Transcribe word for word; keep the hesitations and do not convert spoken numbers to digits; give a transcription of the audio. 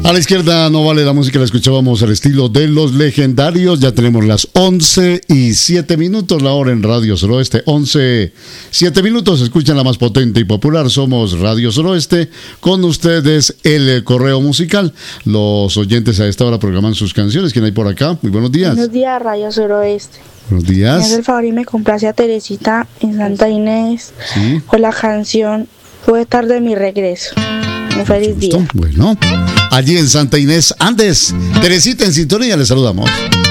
A la izquierda no vale la música, la escuchábamos al estilo de Los Legendarios. Ya tenemos las once y siete minutos, la hora en Radio Suroeste. once, siete minutos, escuchan la más potente y popular. Somos Radio Suroeste. Con ustedes el correo musical. Los oyentes a esta hora programan sus canciones. ¿Quién hay por acá? Muy buenos días. Buenos días, Radio Suroeste. Buenos días. Me hace el favor y me complace a Teresita en Santa Inés, ¿sí?, con la canción Fue tarde mi regreso. Un feliz día. Bueno, allí en Santa Inés Andes, Teresita en sintonía, le saludamos.